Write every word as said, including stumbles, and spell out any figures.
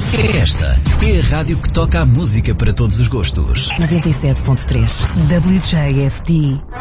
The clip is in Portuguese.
Esta é a rádio que toca a música para todos os gostos. noventa e sete ponto três W J F D.